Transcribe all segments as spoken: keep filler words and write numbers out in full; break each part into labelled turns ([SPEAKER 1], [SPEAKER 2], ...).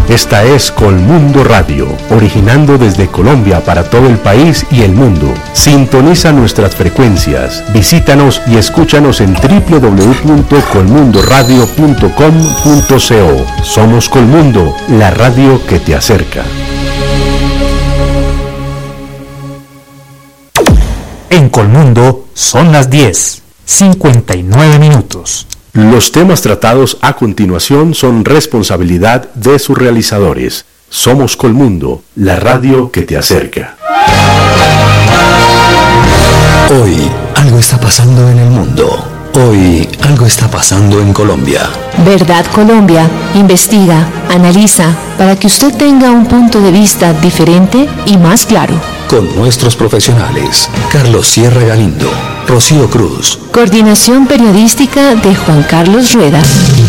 [SPEAKER 1] Esta es Colmundo Radio, originando desde Colombia para todo el país y el mundo. Sintoniza nuestras frecuencias, visítanos y escúchanos en doble u doble u doble u punto colmundo radio punto com punto co. Somos Colmundo, la radio que te acerca.
[SPEAKER 2] En Colmundo son las diez, cincuenta y nueve minutos.
[SPEAKER 1] Los temas tratados a continuación son responsabilidad de sus realizadores. Somos Colmundo, la radio que te acerca.
[SPEAKER 3] Hoy algo está pasando en el mundo. Hoy algo está pasando en Colombia.
[SPEAKER 4] Verdad Colombia investiga, analiza, para que usted tenga un punto de vista diferente y más claro.
[SPEAKER 3] Con nuestros profesionales, Carlos Sierra Galindo, Rocío Cruz.
[SPEAKER 4] Coordinación periodística de Juan Carlos Rueda.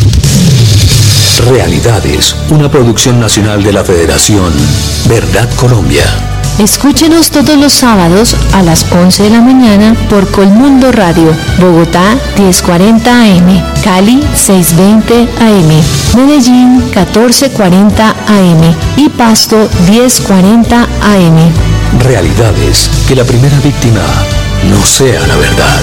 [SPEAKER 3] Realidades, una producción nacional de la Federación Verdad Colombia.
[SPEAKER 4] Escúchenos todos los sábados a las once de la mañana por Colmundo Radio, Bogotá diez cuarenta A M, Cali seiscientos veinte A M, Medellín catorce cuarenta A M y Pasto diez cuarenta A M.
[SPEAKER 3] Realidades, que la primera víctima no sea la verdad.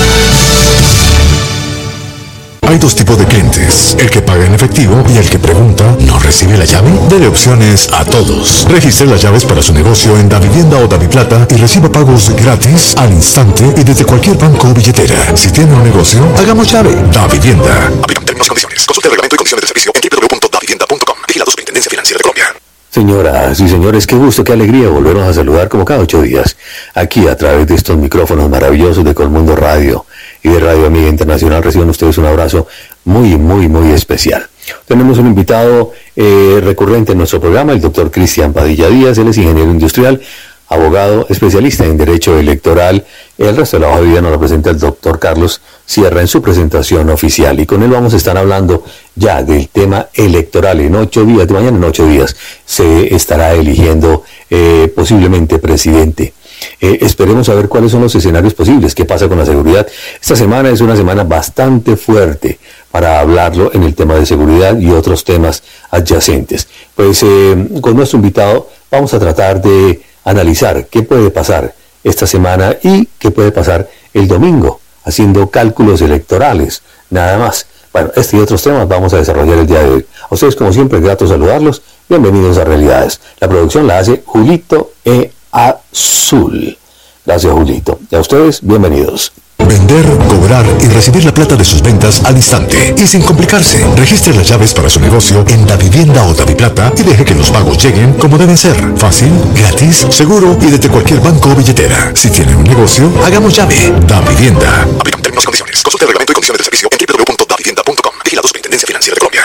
[SPEAKER 5] Hay dos tipos de clientes, el que paga en efectivo y el que pregunta, ¿no recibe la llave? Dele opciones a todos. Registre las llaves para su negocio en Davivienda o Daviplata y reciba pagos gratis al instante y desde cualquier banco o billetera. Si tiene un negocio, hagamos llave. Davivienda. Aplican términos y condiciones. Consulte el reglamento y condiciones de servicio en doble u doble u doble u punto davivienda punto com. Vigilado Superintendencia Financiera de Colombia.
[SPEAKER 6] Señoras y señores, qué gusto, qué alegría volvernos a saludar como cada ocho días, aquí a través de estos micrófonos maravillosos de Colmundo Radio y de Radio Amiga Internacional. Reciban ustedes un abrazo muy, muy, muy especial. Tenemos un invitado eh, recurrente en nuestro programa, el doctor Cristian Padilla Díaz. Él es ingeniero industrial, abogado, especialista en Derecho Electoral. El resto de la hoja de vida nos lo presenta el doctor Carlos Sierra en su presentación oficial. Y con él vamos a estar hablando ya del tema electoral. En ocho días, de mañana en ocho días, se estará eligiendo eh, posiblemente presidente. Eh, esperemos a ver cuáles son los escenarios posibles, qué pasa con la seguridad. Esta semana es una semana bastante fuerte para hablarlo en el tema de seguridad y otros temas adyacentes. Pues eh, con nuestro invitado vamos a tratar de analizar qué puede pasar esta semana y qué puede pasar el domingo, haciendo cálculos electorales, nada más. Bueno, este y otros temas vamos a desarrollar el día de hoy. A ustedes, como siempre, es grato saludarlos. Bienvenidos a Realidades. La producción la hace Julito E. Azul. Gracias, Julito. Y a ustedes, bienvenidos.
[SPEAKER 5] Vender, cobrar y recibir la plata de sus ventas al instante y sin complicarse. Registre las llaves para su negocio en Davivienda o Daviplata y deje que los pagos lleguen como deben ser. Fácil, gratis, seguro y desde cualquier banco o billetera. Si tiene un negocio, hagamos llave. Davivienda. Aplican términos y condiciones. Consulte el reglamento y condiciones de servicio en doble u doble u doble u punto davivienda punto com. Vigilado Superintendencia Financiera de Colombia.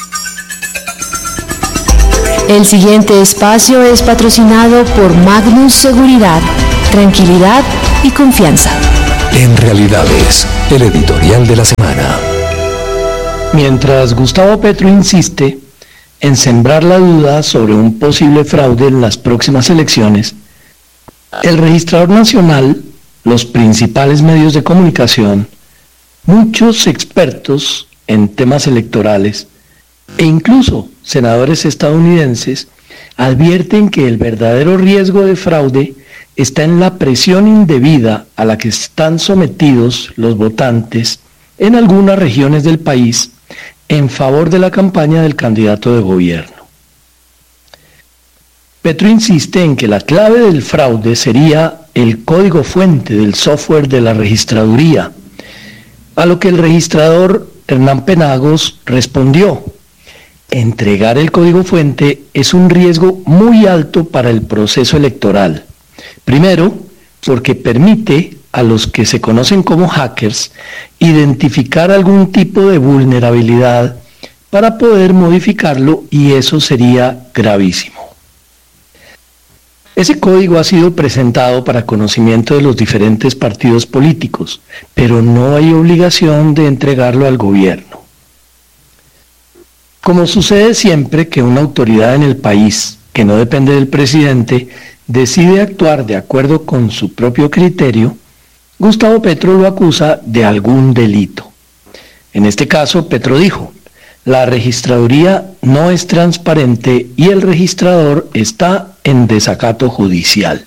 [SPEAKER 4] El siguiente espacio es patrocinado por Magnus Seguridad, tranquilidad y confianza.
[SPEAKER 3] En Realidades, el editorial de la semana.
[SPEAKER 7] Mientras Gustavo Petro insiste en sembrar la duda sobre un posible fraude en las próximas elecciones, el registrador nacional, los principales medios de comunicación, muchos expertos en temas electorales e incluso senadores estadounidenses advierten que el verdadero riesgo de fraude está en la presión indebida a la que están sometidos los votantes en algunas regiones del país en favor de la campaña del candidato de gobierno. Petro insiste en que la clave del fraude sería el código fuente del software de la registraduría, a lo que el registrador Hernán Penagos respondió: entregar el código fuente es un riesgo muy alto para el proceso electoral. Primero, porque permite a los que se conocen como hackers identificar algún tipo de vulnerabilidad para poder modificarlo, y eso sería gravísimo. Ese código ha sido presentado para conocimiento de los diferentes partidos políticos, pero no hay obligación de entregarlo al gobierno. Como sucede siempre que una autoridad en el país, que no depende del presidente, decide actuar de acuerdo con su propio criterio, Gustavo Petro lo acusa de algún delito. En este caso, Petro dijo: La registraduría no es transparente y el registrador está en desacato judicial.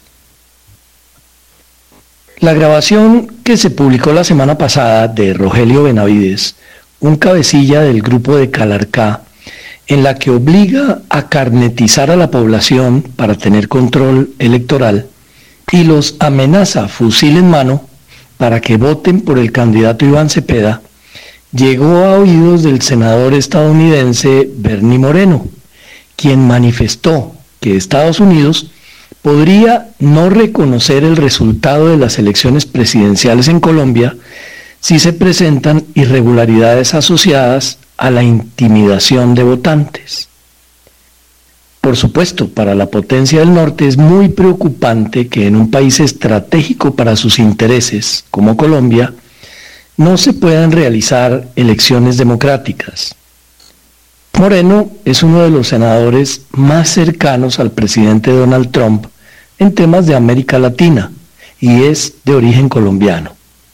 [SPEAKER 7] La grabación que se publicó la semana pasada de Rogelio Benavides, un cabecilla del grupo de Calarcá, en la que obliga a carnetizar a la población para tener control electoral y los amenaza fusil en mano para que voten por el candidato Iván Cepeda, llegó a oídos del senador estadounidense Bernie Moreno, quien manifestó que Estados Unidos podría no reconocer el resultado de las elecciones presidenciales en Colombia si se presentan irregularidades asociadas a la intimidación de votantes. Por supuesto, para la potencia del norte es muy preocupante que en un país estratégico para sus intereses, como Colombia, no se puedan realizar elecciones democráticas. Moreno es uno de los senadores más cercanos al presidente Donald Trump en temas de América Latina y es de origen colombiano.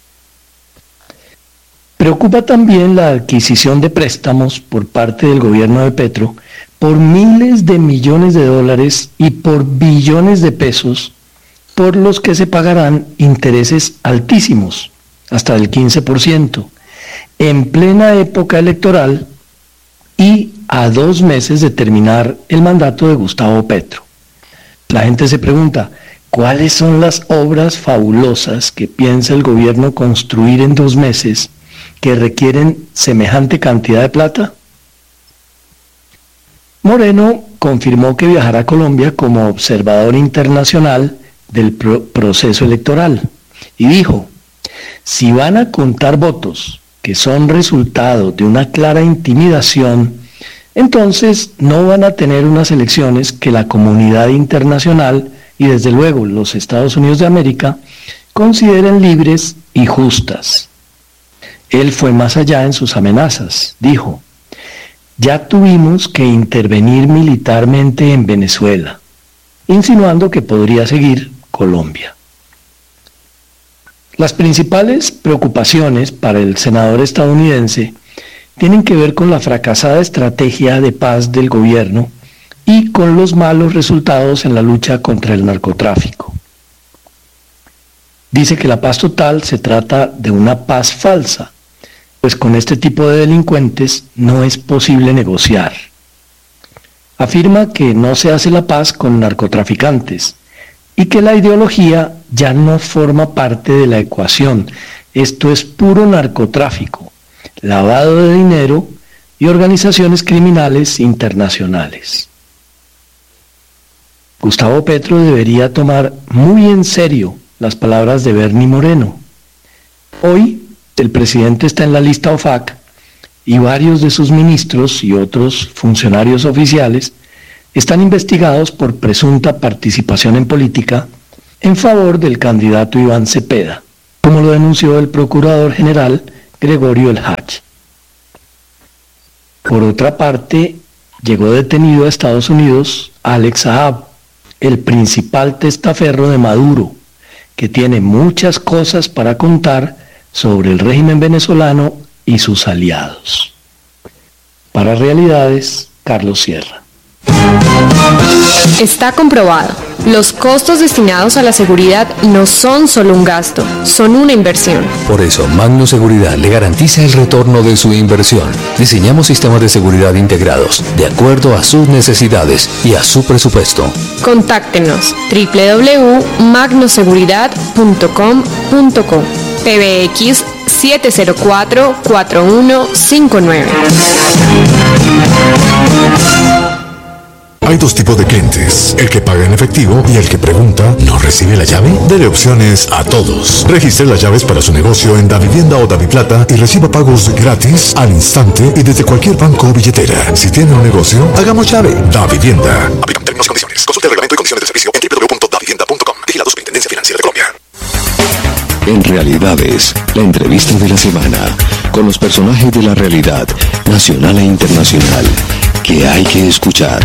[SPEAKER 7] Preocupa también la adquisición de préstamos por parte del gobierno de Petro por miles de millones de dólares y por billones de pesos, por los que se pagarán intereses altísimos, hasta del quince por ciento, en plena época electoral y a dos meses de terminar el mandato de Gustavo Petro. La gente se pregunta, ¿cuáles son las obras fabulosas que piensa el gobierno construir en dos meses que requieren semejante cantidad de plata? Moreno confirmó que viajará a Colombia como observador internacional del pro- proceso electoral y dijo, si van a contar votos que son resultado de una clara intimidación, entonces no van a tener unas elecciones que la comunidad internacional y desde luego los Estados Unidos de América consideren libres y justas. Él fue más allá en sus amenazas, dijo, ya tuvimos que intervenir militarmente en Venezuela, insinuando que podría seguir Colombia. Las principales preocupaciones para el senador estadounidense tienen que ver con la fracasada estrategia de paz del gobierno y con los malos resultados en la lucha contra el narcotráfico. Dice que la paz total se trata de una paz falsa, pues con este tipo de delincuentes no es posible negociar. Afirma que no se hace la paz con narcotraficantes y que la ideología ya no forma parte de la ecuación. Esto es puro narcotráfico, lavado de dinero y organizaciones criminales internacionales. Gustavo Petro debería tomar muy en serio las palabras de Bernie Moreno. Hoy, el presidente está en la lista O F A C y varios de sus ministros y otros funcionarios oficiales están investigados por presunta participación en política en favor del candidato Iván Cepeda, como lo denunció el procurador general Gregorio El Hach. Por otra parte, llegó detenido a Estados Unidos Alex Saab, el principal testaferro de Maduro, que tiene muchas cosas para contar sobre el régimen venezolano y sus aliados. Para Realidades, Carlos Sierra.
[SPEAKER 8] Está comprobado. Los costos destinados a la seguridad no son solo un gasto, son una inversión.
[SPEAKER 3] Por eso, Magno Seguridad le garantiza el retorno de su inversión. Diseñamos sistemas de seguridad integrados, de acuerdo a sus necesidades y a su presupuesto.
[SPEAKER 8] Contáctenos doble u doble u doble u punto magnoseguridad punto com punto co, P B X siete cero cuatro, cuatro uno cinco nueve.
[SPEAKER 5] Hay dos tipos de clientes, el que paga en efectivo y el que pregunta, ¿no recibe la llave? Dele opciones a todos. Registre las llaves para su negocio en Davivienda o Daviplata y reciba pagos gratis, al instante y desde cualquier banco o billetera. Si tiene un negocio, hagamos llave. Davivienda. Aplican términos y condiciones. Consulte el reglamento y condiciones del servicio en doble u doble u doble u punto davivienda punto com. Vigilado Superintendencia Financiera de Colombia.
[SPEAKER 3] En Realidades, la entrevista de la semana, con los personajes de la realidad, nacional e internacional, que hay que escuchar.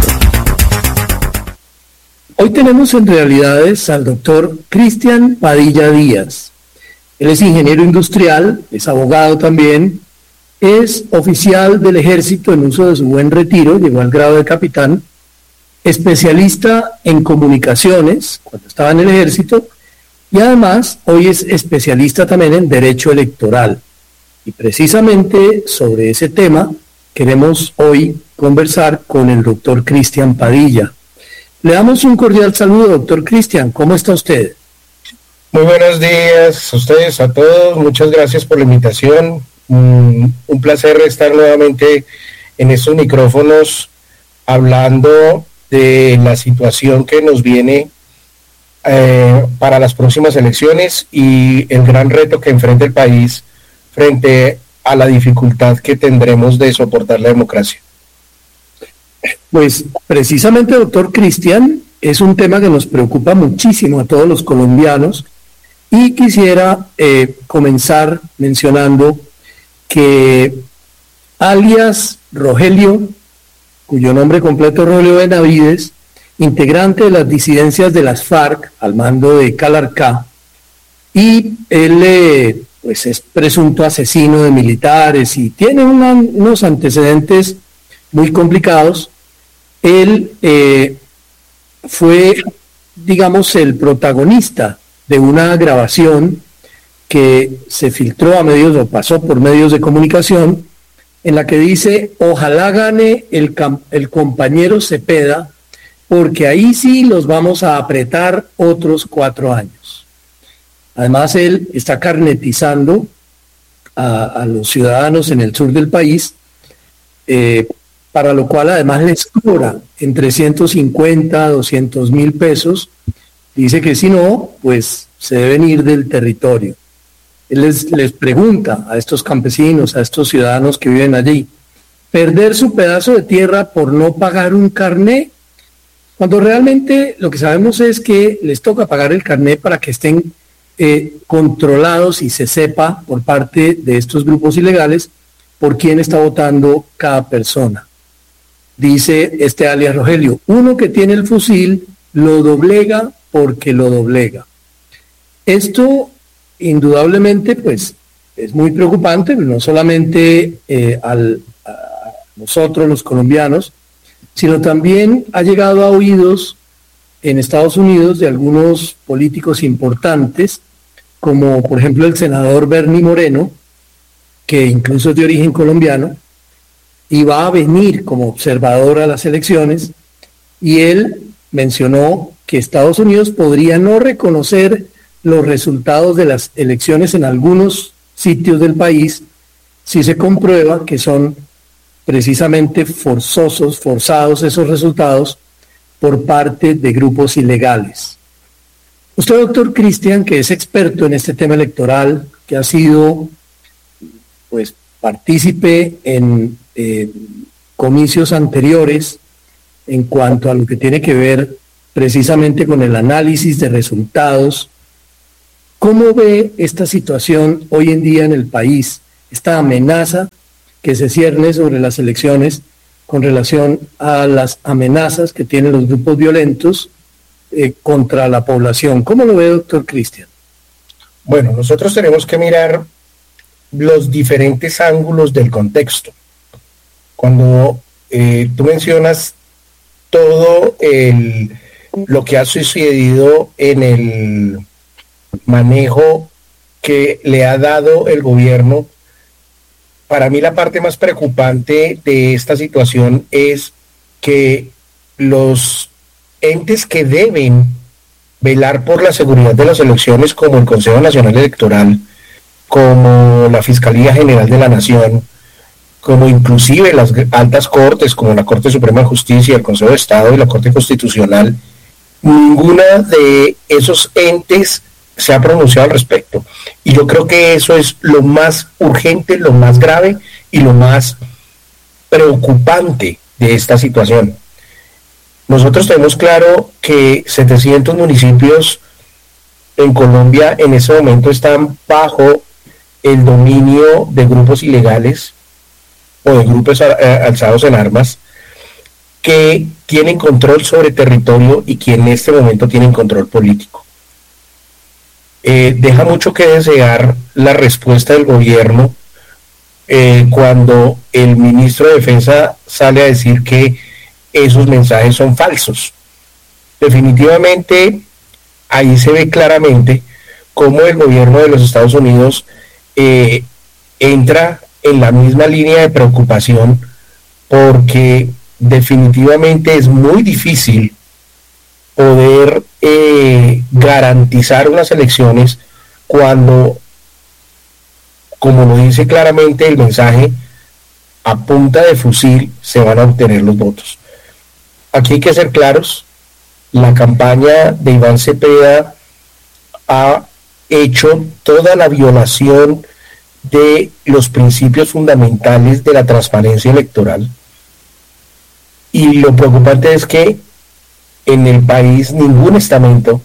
[SPEAKER 7] Hoy tenemos en Realidades al doctor Cristian Padilla Díaz. Él es ingeniero industrial, es abogado también, Es oficial del ejército en uso de su buen retiro, llegó al grado de capitán, especialista en comunicaciones cuando estaba en el ejército, y además hoy es especialista también en derecho electoral. Y precisamente sobre ese tema queremos hoy conversar con el doctor Cristian Padilla. Le damos un cordial saludo, doctor Cristian. ¿Cómo está usted?
[SPEAKER 9] Muy buenos días a ustedes, a todos. Muchas gracias por la invitación. Un, un placer estar nuevamente en estos micrófonos hablando de la situación que nos viene eh, para las próximas elecciones y el gran reto que enfrenta el país frente a la dificultad que tendremos de soportar la democracia.
[SPEAKER 7] Pues precisamente, doctor Cristian, es un tema que nos preocupa muchísimo a todos los colombianos y quisiera eh, comenzar mencionando que alias Rogelio, cuyo nombre completo es Rogelio Benavides, integrante de las disidencias de las FARC al mando de Calarcá, y él eh, pues es presunto asesino de militares y tiene una, unos antecedentes muy complicados. Él eh, fue, digamos, el protagonista de una grabación que se filtró a medios o pasó por medios de comunicación, en la que dice: ojalá gane el, el compañero Cepeda, porque ahí sí los vamos a apretar otros cuatro años. Además, él está carnetizando a, a los ciudadanos en el sur del país, eh, para lo cual además les cobra entre ciento cincuenta a doscientos mil pesos. Dice que si no, pues se deben ir del territorio. Él les, les pregunta a estos campesinos, a estos ciudadanos que viven allí, ¿perder su pedazo de tierra por no pagar un carné? Cuando realmente lo que sabemos es que les toca pagar el carné para que estén eh, controlados y se sepa por parte de estos grupos ilegales por quién está votando cada persona. Dice este alias Rogelio: uno que tiene el fusil lo doblega porque lo doblega. Esto indudablemente pues es muy preocupante, no solamente eh, al, a nosotros los colombianos, sino también ha llegado a oídos en Estados Unidos de algunos políticos importantes, como por ejemplo el senador Bernie Moreno, que incluso es de origen colombiano, y va a venir como observador a las elecciones, y él mencionó que Estados Unidos podría no reconocer los resultados de las elecciones en algunos sitios del país si se comprueba que son precisamente forzosos, forzados esos resultados por parte de grupos ilegales. Usted, doctor Cristian, que es experto en este tema electoral, que ha sido pues partícipe en eh, comicios anteriores en cuanto a lo que tiene que ver precisamente con el análisis de resultados, ¿cómo ve esta situación hoy en día en el país, esta amenaza que se cierne sobre las elecciones con relación a las amenazas que tienen los grupos violentos eh, contra la población? ¿Cómo lo ve, doctor Cristian?
[SPEAKER 9] Bueno, nosotros tenemos que mirar los diferentes ángulos del contexto. Cuando eh, tú mencionas todo el, lo que ha sucedido en el manejo que le ha dado el gobierno, para mí la parte más preocupante de esta situación es que los entes que deben velar por la seguridad de las elecciones, como el Consejo Nacional Electoral, como la Fiscalía General de la Nación, como inclusive las altas cortes, como la Corte Suprema de Justicia, el Consejo de Estado y la Corte Constitucional, ninguna de esos entes se ha pronunciado al respecto. Y yo creo que eso es lo más urgente, lo más grave y lo más preocupante de esta situación. Nosotros tenemos claro que setecientos municipios en Colombia en ese momento están bajo el dominio de grupos ilegales o de grupos alzados en armas que tienen control sobre territorio y que en este momento tienen control político. Eh, deja mucho que desear la respuesta del gobierno eh, cuando el ministro de Defensa sale a decir que esos mensajes son falsos. Definitivamente, ahí se ve claramente cómo el gobierno de los Estados Unidos eh, entra en la misma línea de preocupación, porque definitivamente es muy difícil poder eh, garantizar unas elecciones cuando, como lo dice claramente el mensaje, a punta de fusil se van a obtener los votos. Aquí hay que ser claros, la campaña de Iván Cepeda ha hecho toda la violación de los principios fundamentales de la transparencia electoral, y lo preocupante es que en el país ningún estamento,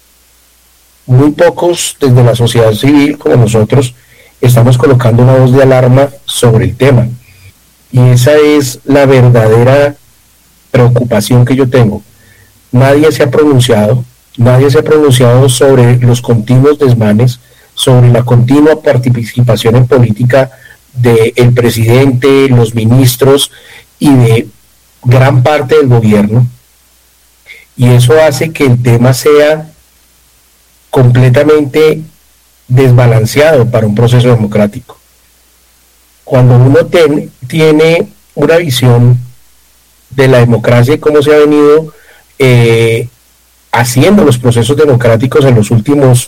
[SPEAKER 9] muy pocos desde la sociedad civil como nosotros, estamos colocando una voz de alarma sobre el tema, y esa es la verdadera preocupación que yo tengo. Nadie se ha pronunciado, nadie se ha pronunciado sobre los continuos desmanes, sobre la continua participación en política del presidente, los ministros y de gran parte del gobierno, y eso hace que el tema sea completamente desbalanceado para un proceso democrático. Cuando uno ten, tiene una visión de la democracia y cómo se ha venido eh, haciendo los procesos democráticos en los últimos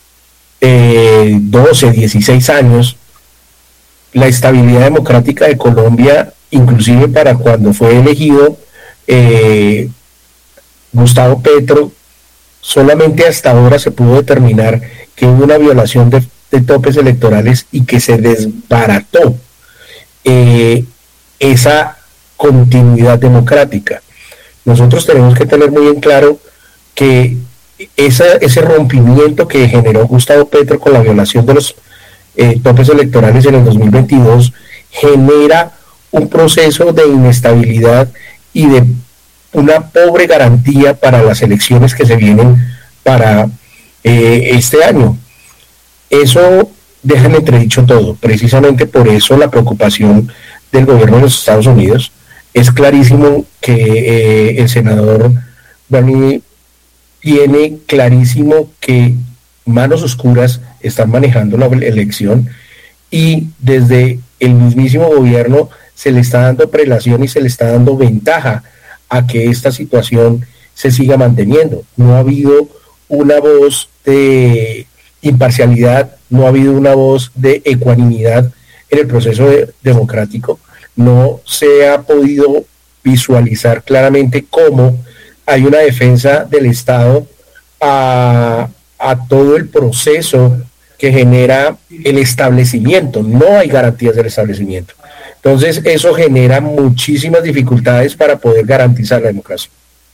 [SPEAKER 9] eh, doce, dieciséis años, la estabilidad democrática de Colombia, inclusive para cuando fue elegido eh, Gustavo Petro, solamente hasta ahora se pudo determinar que hubo una violación de, de topes electorales y que se desbarató eh, esa continuidad democrática. Nosotros tenemos que tener muy en claro que esa, ese rompimiento que generó Gustavo Petro con la violación de los eh, topes electorales en el dos mil veintidós genera un proceso de inestabilidad y de una pobre garantía para las elecciones que se vienen para eh, este año. Eso deja en entredicho todo. Precisamente por eso la preocupación del gobierno de los Estados Unidos. Es clarísimo que eh, el senador Bernie tiene clarísimo que manos oscuras están manejando la elección, y desde el mismísimo gobierno se le está dando prelación y se le está dando ventaja a que esta situación se siga manteniendo. No ha habido una voz de imparcialidad, no ha habido una voz de ecuanimidad en el proceso de, democrático. No se ha podido visualizar claramente cómo hay una defensa del Estado a, a todo el proceso que genera el establecimiento. No hay garantías del establecimiento. Entonces eso genera muchísimas dificultades para poder garantizar la democracia.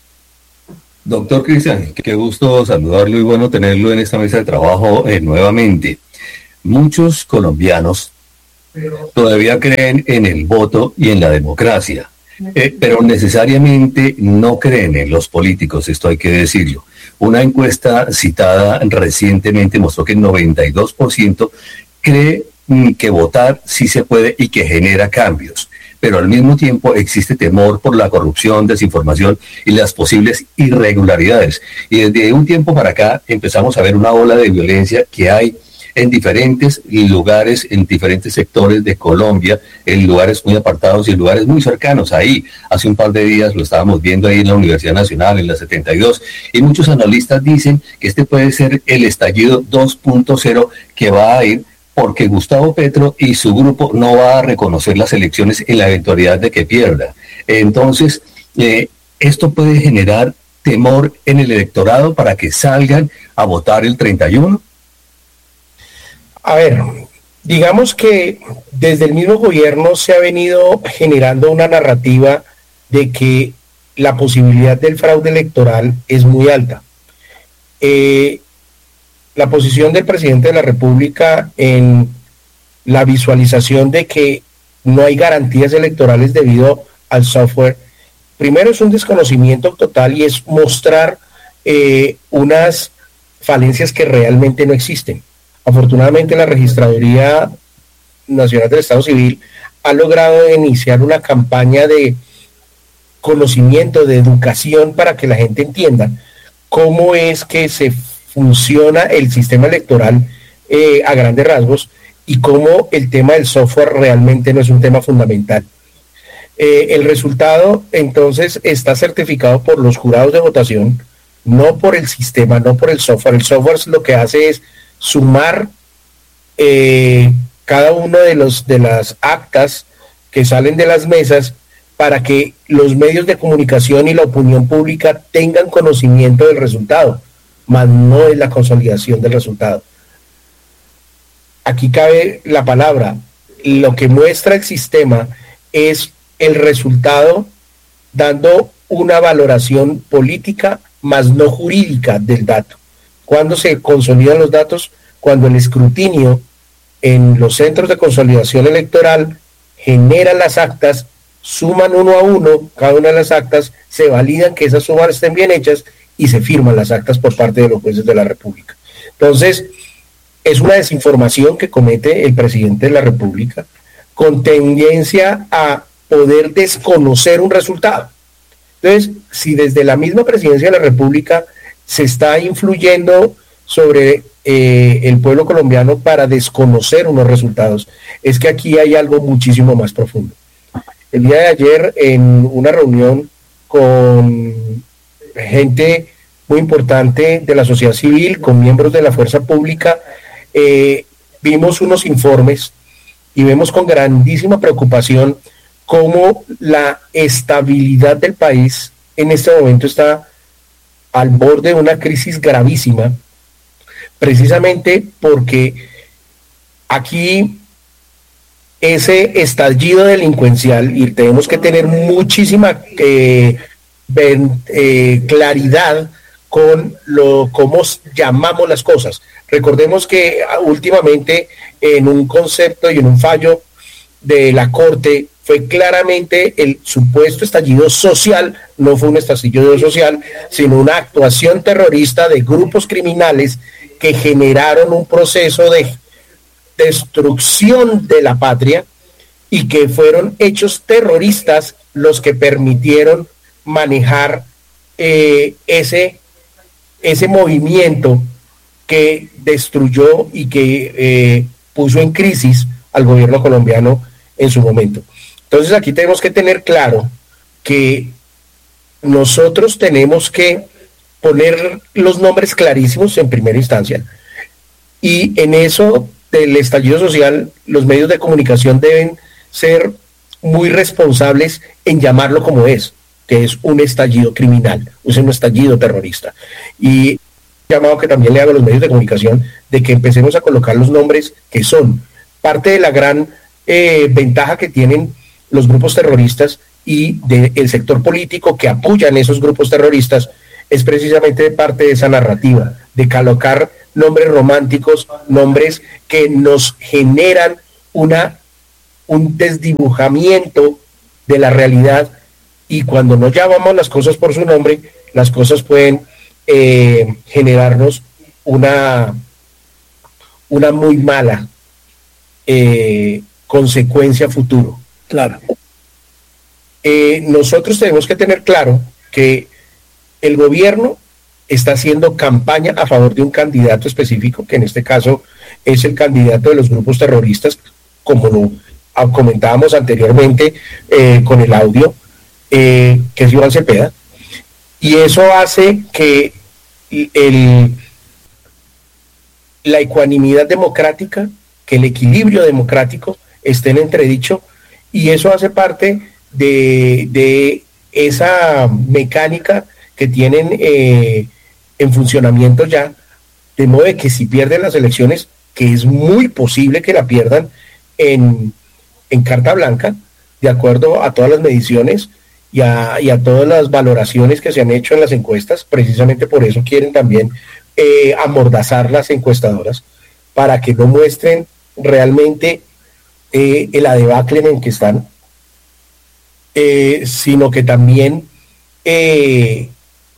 [SPEAKER 6] Doctor Cristian, qué gusto saludarlo y bueno tenerlo en esta mesa de trabajo eh, nuevamente. Muchos colombianos todavía creen en el voto y en la democracia, eh, pero necesariamente no creen en los políticos, esto hay que decirlo. Una encuesta citada recientemente mostró que el noventa y dos por ciento cree que votar sí se puede y que genera cambios, pero al mismo tiempo existe temor por la corrupción, desinformación y las posibles irregularidades. Y desde un tiempo para acá empezamos a ver una ola de violencia que hay en diferentes lugares, en diferentes sectores de Colombia, en lugares muy apartados y en lugares muy cercanos. Ahí, hace un par de días lo estábamos viendo ahí en la Universidad Nacional, en la setenta y dos, y muchos analistas dicen que este puede ser el estallido dos punto cero que va a ir porque Gustavo Petro y su grupo no va a reconocer las elecciones en la eventualidad de que pierda. Entonces, eh, esto puede generar temor en el electorado para que salgan a votar el treinta y uno.
[SPEAKER 9] A ver, digamos que desde el mismo gobierno se ha venido generando una narrativa de que la posibilidad del fraude electoral es muy alta. Eh, la posición del presidente de la República en la visualización de que no hay garantías electorales debido al software, primero es un desconocimiento total y es mostrar eh, unas falencias que realmente no existen. Afortunadamente la registraduría Nacional del Estado Civil ha logrado iniciar una campaña de conocimiento, de educación, para que la gente entienda cómo es que se funciona el sistema electoral eh, a grandes rasgos y cómo el tema del software realmente no es un tema fundamental. Eh, el resultado entonces está certificado por los jurados de votación, no por el sistema, no por el software. El software lo que hace es sumar eh, cada uno de los de las actas que salen de las mesas para que los medios de comunicación y la opinión pública tengan conocimiento del resultado, mas no es la consolidación del resultado. Aquí cabe la palabra, lo que muestra el sistema es el resultado dando una valoración política, más no jurídica del dato. ¿Cuándo se consolidan los datos? Cuando el escrutinio en los centros de consolidación electoral genera las actas, suman uno a uno cada una de las actas, se validan que esas sumas estén bien hechas y se firman las actas por parte de los jueces de la República. Entonces, es una desinformación que comete el presidente de la República con tendencia a poder desconocer un resultado. Entonces, si desde la misma presidencia de la República se está influyendo sobre eh, el pueblo colombiano para desconocer unos resultados, es que aquí hay algo muchísimo más profundo. El día de ayer, en una reunión con gente muy importante de la sociedad civil, con miembros de la fuerza pública, eh, vimos unos informes y vemos con grandísima preocupación cómo la estabilidad del país en este momento está al borde de una crisis gravísima, precisamente porque aquí ese estallido delincuencial, y tenemos que tener muchísima eh, ben, eh, claridad con lo cómo llamamos las cosas. Recordemos que últimamente en un concepto y en un fallo de la Corte fue claramente el supuesto estallido social, no fue un estallido social, sino una actuación terrorista de grupos criminales que generaron un proceso de destrucción de la patria y que fueron hechos terroristas los que permitieron manejar eh, ese, ese movimiento que destruyó y que eh, puso en crisis al gobierno colombiano en su momento. Entonces aquí tenemos que tener claro que nosotros tenemos que poner los nombres clarísimos en primera instancia, y en eso del estallido social los medios de comunicación deben ser muy responsables en llamarlo como es, que es un estallido criminal, es un estallido terrorista. Y llamado que también le hago a los medios de comunicación de que empecemos a colocar los nombres que son. Parte de la gran eh, ventaja que tienen los grupos terroristas y del sector político que apoyan esos grupos terroristas es precisamente parte de esa narrativa, de colocar nombres románticos, nombres que nos generan una, un desdibujamiento de la realidad, y cuando no llamamos las cosas por su nombre, las cosas pueden eh, generarnos una, una muy mala eh, consecuencia futuro.
[SPEAKER 7] Claro.
[SPEAKER 9] Eh, nosotros tenemos que tener claro que el gobierno está haciendo campaña a favor de un candidato específico, que en este caso es el candidato de los grupos terroristas, como lo comentábamos anteriormente eh, con el audio, eh, que es Iván Cepeda, y eso hace que el, la ecuanimidad democrática, que el equilibrio democrático esté en entredicho, y eso hace parte de, de esa mecánica que tienen eh, en funcionamiento ya, de modo de que si pierden las elecciones, que es muy posible que la pierdan en, en carta blanca, de acuerdo a todas las mediciones y a, y a todas las valoraciones que se han hecho en las encuestas, precisamente por eso quieren también eh, amordazar las encuestadoras, para que no muestren realmente eh, el adebacle en el que están, eh, sino que también eh,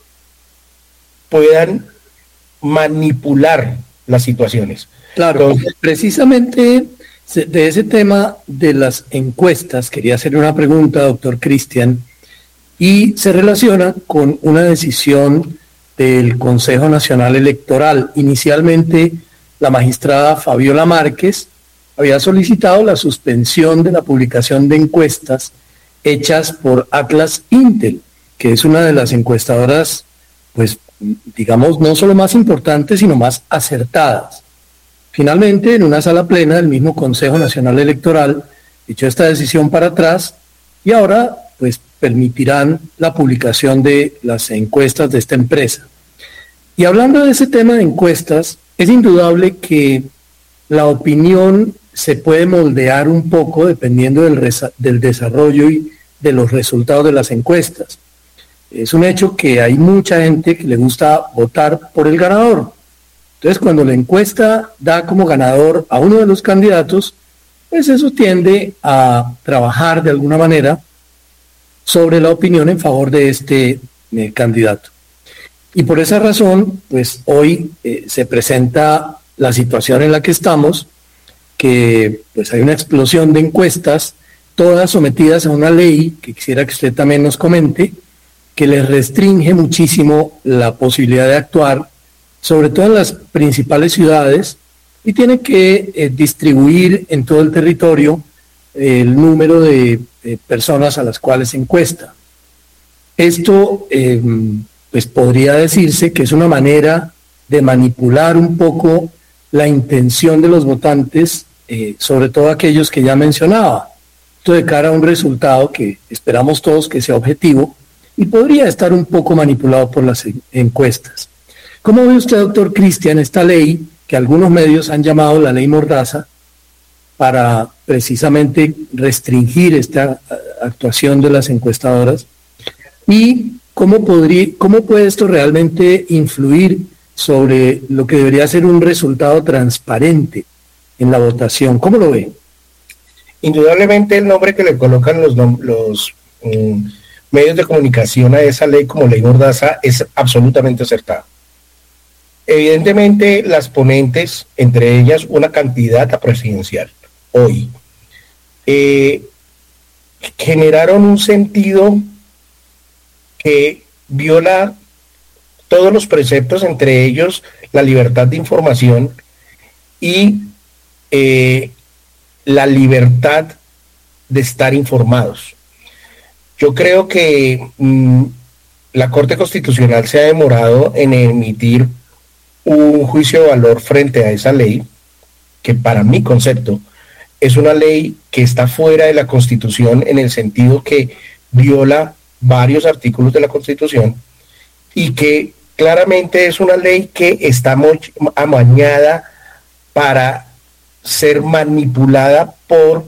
[SPEAKER 9] puedan manipular las situaciones.
[SPEAKER 7] Claro, entonces, precisamente De ese tema de las encuestas, quería hacerle una pregunta, doctor Cristian, y se relaciona con una decisión del Consejo Nacional Electoral. Inicialmente, la magistrada Fabiola Márquez había solicitado la suspensión de la publicación de encuestas hechas por Atlas Intel, que es una de las encuestadoras, pues, digamos, no solo más importantes, sino más acertadas. Finalmente, en una sala plena del mismo Consejo Nacional Electoral, echó esta decisión para atrás y ahora, pues, permitirán la publicación de las encuestas de esta empresa. Y hablando de ese tema de encuestas, es indudable que la opinión se puede moldear un poco dependiendo del, resa- del desarrollo y de los resultados de las encuestas. Es un hecho que hay mucha gente que le gusta votar por el ganador. Entonces, cuando la encuesta da como ganador a uno de los candidatos, pues eso tiende a trabajar de alguna manera sobre la opinión en favor de este eh, candidato. Y por esa razón, pues hoy eh, se presenta la situación en la que estamos, que pues hay una explosión de encuestas, todas sometidas a una ley, que quisiera que usted también nos comente, que les restringe muchísimo la posibilidad de actuar, sobre todo en las principales ciudades, y tiene que eh, distribuir en todo el territorio eh, el número de eh, personas a las cuales se encuesta. Esto, eh, pues podría decirse que es una manera de manipular un poco la intención de los votantes, eh, sobre todo aquellos que ya mencionaba. Esto de cara a un resultado que esperamos todos que sea objetivo y podría estar un poco manipulado por las encuestas. ¿Cómo ve usted, doctor Cristian, esta ley que algunos medios han llamado la ley Mordaza para precisamente restringir esta actuación de las encuestadoras? ¿Y cómo, podría, cómo puede esto realmente influir sobre lo que debería ser un resultado transparente en la votación? ¿Cómo lo ve?
[SPEAKER 9] Indudablemente el nombre que le colocan los, los um, medios de comunicación a esa ley como ley Mordaza es absolutamente acertado. Evidentemente las ponentes, entre ellas una candidata presidencial, hoy, eh, generaron un sentido que viola todos los preceptos, entre ellos la libertad de información y eh, la libertad de estar informados. Yo creo que mmm, la Corte Constitucional se ha demorado en emitir un juicio de valor frente a esa ley, que para mi concepto es una ley que está fuera de la Constitución en el sentido que viola varios artículos de la Constitución y que claramente es una ley que está amañada para ser manipulada por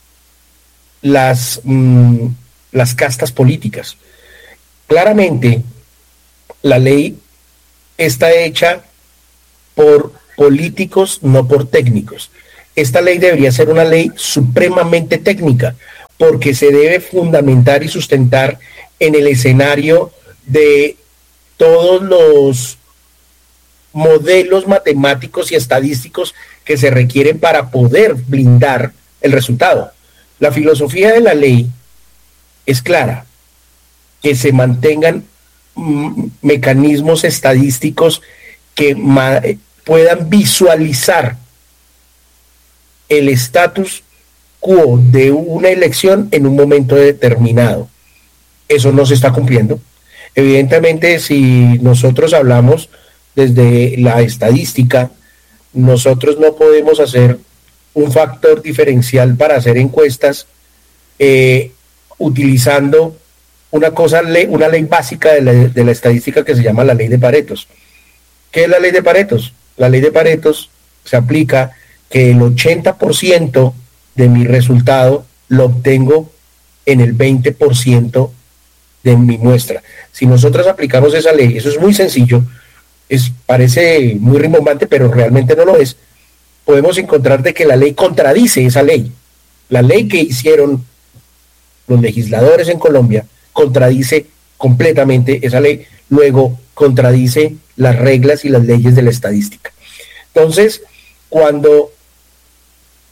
[SPEAKER 9] las, mmm, las castas políticas. Claramente la ley está hecha por políticos, no por técnicos. Esta ley debería ser una ley supremamente técnica, porque se debe fundamentar y sustentar en el escenario de todos los modelos matemáticos y estadísticos que se requieren para poder blindar el resultado. La filosofía de la ley es clara, que se mantengan mm, mecanismos estadísticos que ma- puedan visualizar el estatus quo de una elección en un momento determinado. Eso no se está cumpliendo. Evidentemente, si nosotros hablamos desde la estadística, nosotros no podemos hacer un factor diferencial para hacer encuestas eh, utilizando una cosa, una ley básica de la, de la estadística que se llama la ley de Paretos. ¿Qué es la ley de Paretos? La ley de Paretos se aplica que el ochenta por ciento de mi resultado lo obtengo en el veinte por ciento de mi muestra. Si nosotros aplicamos esa ley, eso es muy sencillo, es, parece muy rimbombante, pero realmente no lo es, podemos encontrar de que la ley contradice esa ley. La ley que hicieron los legisladores en Colombia contradice completamente esa ley, luego contradice las reglas y las leyes de la estadística. Entonces, cuando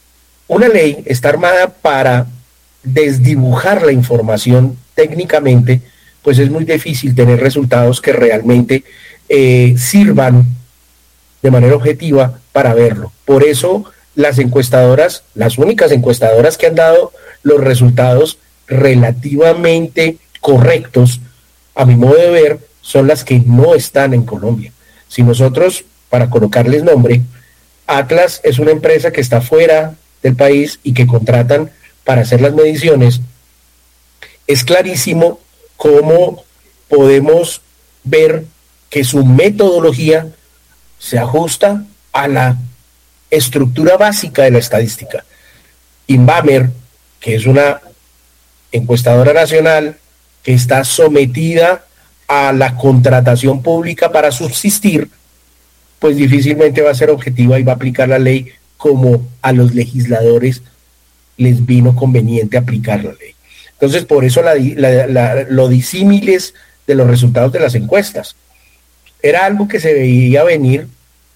[SPEAKER 9] una ley está armada para desdibujar la información técnicamente, pues es muy difícil tener resultados que realmente eh, sirvan de manera objetiva para verlo. Por eso las encuestadoras, las únicas encuestadoras que han dado los resultados relativamente correctos, a mi modo de ver, son las que no están en Colombia. Si nosotros, para colocarles nombre, Atlas es una empresa que está fuera del país y que contratan para hacer las mediciones, es clarísimo cómo podemos ver que su metodología se ajusta a la estructura básica de la estadística. Inbamer, que es una encuestadora nacional que está sometida a la contratación pública para subsistir, pues difícilmente va a ser objetiva y va a aplicar la ley como a los legisladores les vino conveniente aplicar la ley. Entonces, por eso la, la, la, lo disímiles de los resultados de las encuestas. Era algo que se veía venir.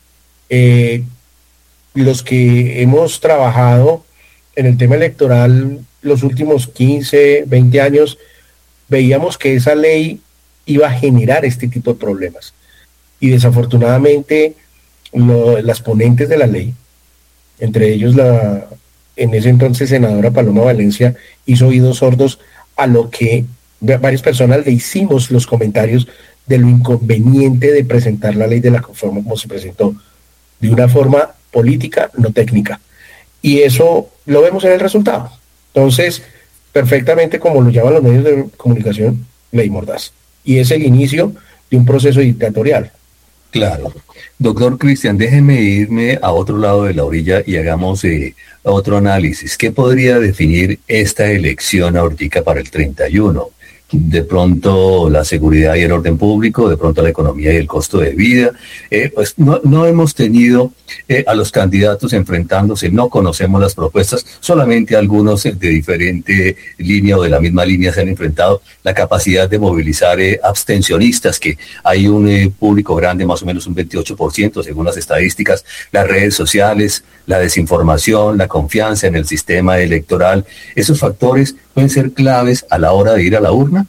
[SPEAKER 9] Eh, los que hemos trabajado en el tema electoral los últimos quince, veinte años, veíamos que esa ley iba a generar este tipo de problemas. Y desafortunadamente, lo, las ponentes de la ley, entre ellos la en ese entonces senadora Paloma Valencia, hizo oídos sordos a lo que varias personas le hicimos los comentarios de lo inconveniente de presentar la ley de la forma como se presentó, de una forma política, no técnica. Y eso lo vemos en el resultado. Entonces, perfectamente, como lo llaman los medios de comunicación, ley mordaz. Y es el inicio de un proceso dictatorial.
[SPEAKER 6] Claro. Doctor Cristian, déjeme irme a otro lado de la orilla y hagamos eh, otro análisis. ¿Qué podría definir esta elección ahorita para el treinta y uno? De pronto la seguridad y el orden público, de pronto la economía y el costo de vida. Eh, pues no, no hemos tenido eh, a los candidatos enfrentándose, no conocemos las propuestas, solamente algunos de diferente línea o de la misma línea se han enfrentado. La capacidad de movilizar eh, abstencionistas, que hay un eh, público grande, más o menos un veintiocho por ciento según las estadísticas, las redes sociales, la desinformación, la confianza en el sistema electoral. Esos factores pueden ser claves a la hora de ir a la urna.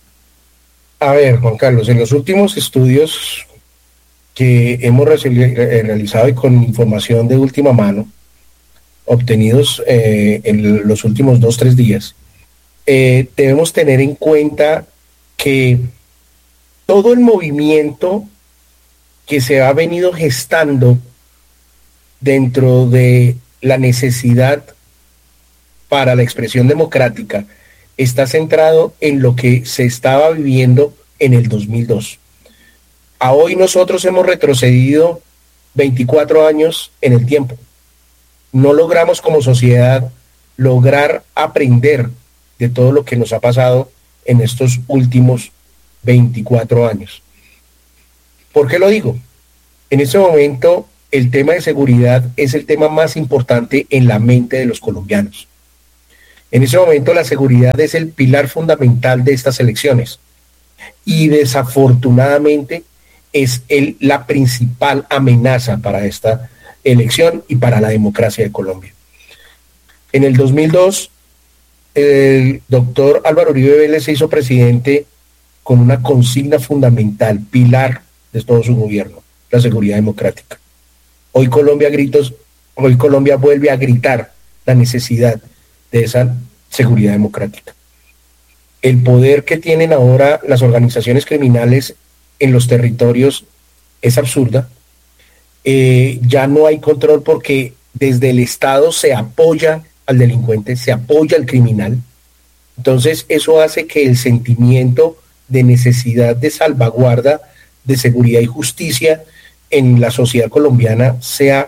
[SPEAKER 9] A ver, Juan Carlos, en los últimos estudios que hemos realizado y con información de última mano, obtenidos eh, en los últimos dos, tres días, eh, debemos tener en cuenta que todo el movimiento que se ha venido gestando dentro de la necesidad para la expresión democrática está centrado en lo que se estaba viviendo en el dos mil dos. A hoy nosotros hemos retrocedido veinticuatro años en el tiempo. No logramos como sociedad lograr aprender de todo lo que nos ha pasado en estos últimos veinticuatro años. ¿Por qué lo digo? En este momento el tema de seguridad es el tema más importante en la mente de los colombianos. En ese momento la seguridad es el pilar fundamental de estas elecciones y desafortunadamente es el, la principal amenaza para esta elección y para la democracia de Colombia. En el dos mil dos, el doctor Álvaro Uribe Vélez se hizo presidente con una consigna fundamental, pilar de todo su gobierno, la seguridad democrática. Hoy Colombia gritos, hoy Colombia vuelve a gritar la necesidad de esa seguridad democrática. El poder que tienen ahora las organizaciones criminales en los territorios es absurda. Eh, ya no hay control porque desde el Estado se apoya al delincuente, se apoya al criminal. Entonces eso hace que el sentimiento de necesidad de salvaguarda, de seguridad y justicia en la sociedad colombiana sea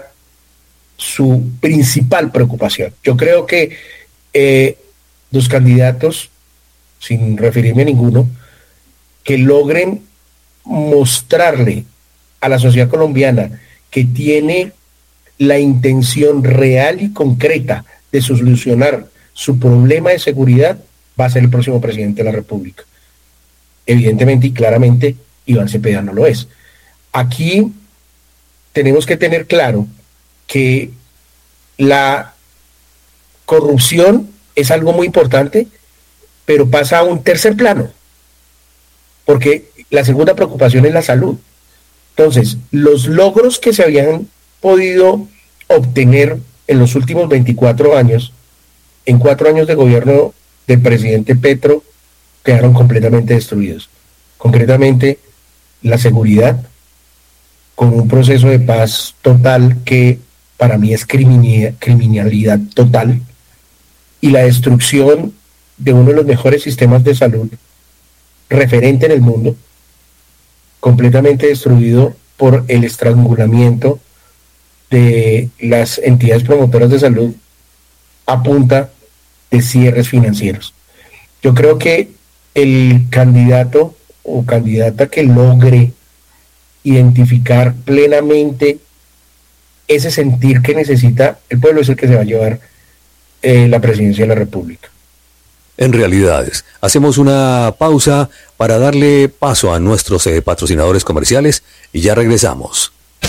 [SPEAKER 9] su principal preocupación. Yo creo que eh, los candidatos, sin referirme a ninguno, que logren mostrarle a la sociedad colombiana que tiene la intención real y concreta de solucionar su problema de seguridad, va a ser el próximo presidente de la República. Evidentemente y claramente Iván Cepeda no lo es. Aquí tenemos que tener claro que la corrupción es algo muy importante, pero pasa a un tercer plano, porque la segunda preocupación es la salud. Entonces, los logros que se habían podido obtener en los últimos veinticuatro años, en cuatro años de gobierno del presidente Petro, quedaron completamente destruidos. Concretamente, la seguridad, con un proceso de paz total que para mí es criminalidad total, y la destrucción de uno de los mejores sistemas de salud referente en el mundo, completamente destruido por el estrangulamiento de las entidades promotoras de salud a punta de cierres financieros. Yo creo que el candidato o candidata que logre identificar plenamente ese sentir que necesita el pueblo es el que se va a llevar eh, la presidencia de la República.
[SPEAKER 6] En realidades, hacemos una pausa para darle paso a nuestros eh, patrocinadores comerciales y ya regresamos.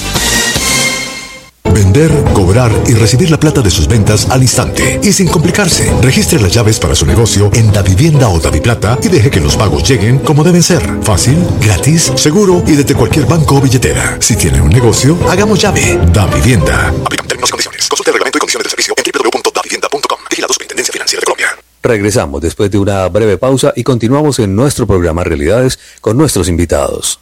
[SPEAKER 5] Vender, cobrar y recibir la plata de sus ventas al instante y sin complicarse. Registre las llaves para su negocio en Davivienda o Daviplata y deje que los pagos lleguen como deben ser. Fácil, gratis, seguro y desde cualquier banco o billetera. Si tiene un negocio, hagamos llave. Davivienda. Aplican términos y condiciones. Consulte el reglamento y condiciones de servicio en doble u doble u doble u punto davivienda punto com. Vigilado Superintendencia Financiera de Colombia.
[SPEAKER 6] Regresamos después de una breve pausa y continuamos en nuestro programa Realidades con nuestros invitados.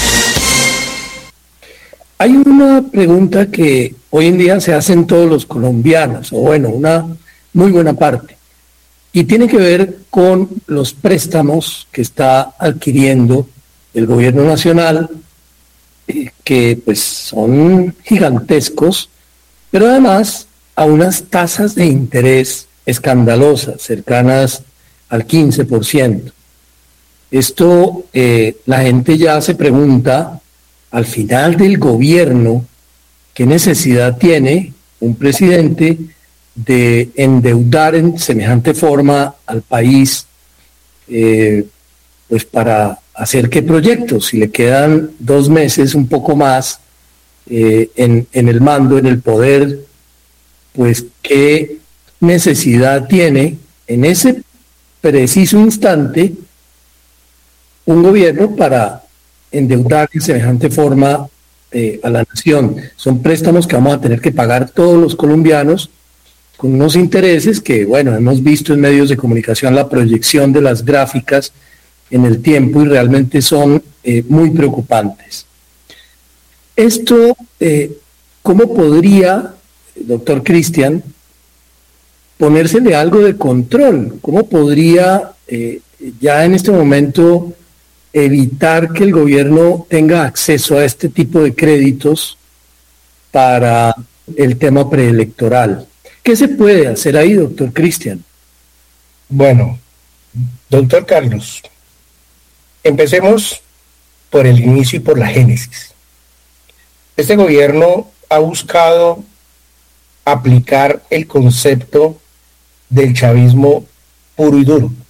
[SPEAKER 7] Hay una pregunta que hoy en día se hacen todos los colombianos, o bueno, una muy buena parte, y tiene que ver con los préstamos que está adquiriendo el gobierno nacional, eh, que pues son gigantescos, pero además a unas tasas de interés escandalosas, cercanas al quince por ciento. Esto, eh, la gente ya se pregunta, al final del gobierno, ¿qué necesidad tiene un presidente de endeudar en semejante forma al país, eh, pues para hacer qué proyectos? Si le quedan dos meses, un poco más, eh, en, en el mando, en el poder, pues qué necesidad tiene en ese preciso instante un gobierno para endeudar en semejante forma eh, a la nación. Son préstamos que vamos a tener que pagar todos los colombianos con unos intereses que, bueno, hemos visto en medios de comunicación la proyección de las gráficas en el tiempo y realmente son eh, muy preocupantes. Esto, eh, ¿cómo podría, doctor Cristian, ponérsele algo de control? ¿Cómo podría eh, ya en este momento evitar que el gobierno tenga acceso a este tipo de créditos para el tema preelectoral? ¿Qué se puede hacer ahí, doctor Cristian?
[SPEAKER 9] Bueno, doctor Carlos, empecemos por el inicio y por la génesis. Este gobierno ha buscado aplicar el concepto del chavismo puro y duro,